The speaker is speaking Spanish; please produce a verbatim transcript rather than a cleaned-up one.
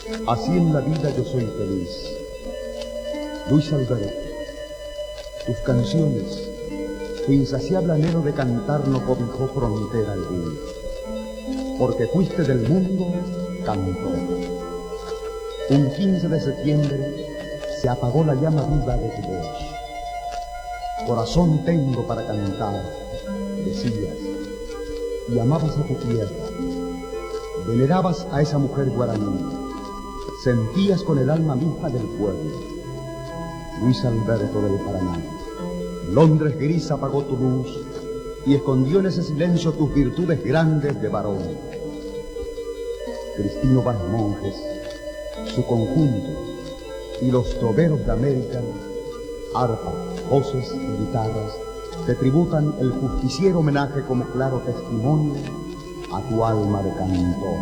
Así en la vida yo soy feliz. Luis Alberto, tus canciones, tu insaciable anhelo de cantar no cobijó frontera alguna, porque fuiste del mundo cantor. Un quince de septiembre se apagó la llama viva de tu voz. Corazón tengo para cantar, decías, y amabas a tu tierra, venerabas a esa mujer guaraní, sentías con el alma misma del pueblo. Luis Alberto del Paraná, Londres gris apagó tu luz y escondió en ese silencio tus virtudes grandes de varón. Cristino Vaz Monjes, su conjunto, y los toberos de América, arpa, voces y guitarras, te tributan el justiciero homenaje como claro testimonio a tu alma de cantor.